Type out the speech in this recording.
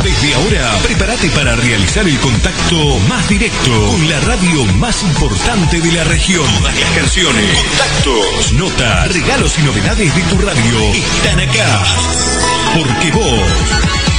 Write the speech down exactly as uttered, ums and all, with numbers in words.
Desde ahora, prepárate para realizar el contacto más directo con la radio más importante de la región. Todas las canciones, contactos, notas, regalos y novedades de tu radio están acá. Porque vos